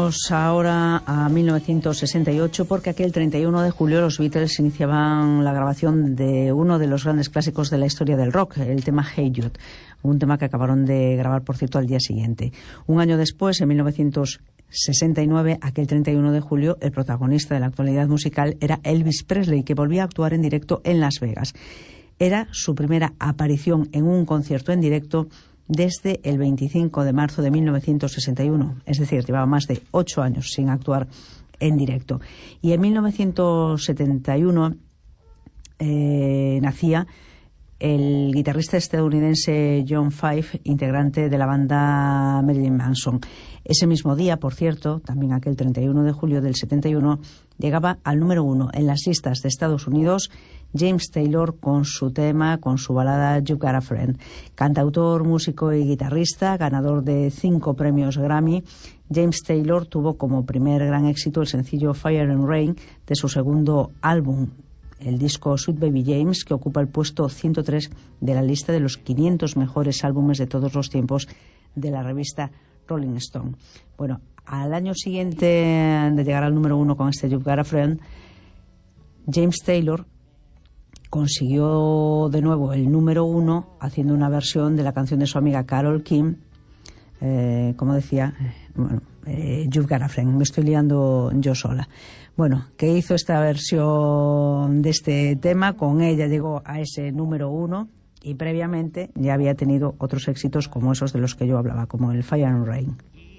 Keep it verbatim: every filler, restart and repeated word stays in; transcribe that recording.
Vamos ahora a mil novecientos sesenta y ocho, porque aquel treinta y uno de julio los Beatles iniciaban la grabación de uno de los grandes clásicos de la historia del rock, el tema Hey Jude, un tema que acabaron de grabar, por cierto, al día siguiente. Un año después, en mil novecientos sesenta y nueve, aquel treinta y uno de julio, el protagonista de la actualidad musical era Elvis Presley, que volvía a actuar en directo en Las Vegas. Era su primera aparición en un concierto en directo desde el veinticinco de marzo de mil novecientos sesenta y uno, es decir, llevaba más de ocho años sin actuar en directo. Y en mil novecientos setenta y uno eh, nacía el guitarrista estadounidense John Five, integrante de la banda Marilyn Manson. Ese mismo día, por cierto, también aquel treinta y uno de julio del setenta y uno, llegaba al número uno en las listas de Estados Unidos James Taylor con su tema, con su balada You Got a Friend. Cantautor, músico y guitarrista, ganador de cinco premios Grammy, James Taylor tuvo como primer gran éxito el sencillo Fire and Rain de su segundo álbum, el disco Sweet Baby James, que ocupa el puesto ciento tres de la lista de los quinientos mejores álbumes de todos los tiempos de la revista Rolling Stone. Bueno, al año siguiente de llegar al número uno con este You Got a Friend, James Taylor consiguió de nuevo el número uno haciendo una versión de la canción de su amiga Carole King, eh, como decía, bueno, eh, You've Got a Friend. Me estoy liando yo sola. Bueno, que hizo esta versión de este tema, con ella llegó a ese número uno y previamente ya había tenido otros éxitos como esos de los que yo hablaba, como el Fire and Rain.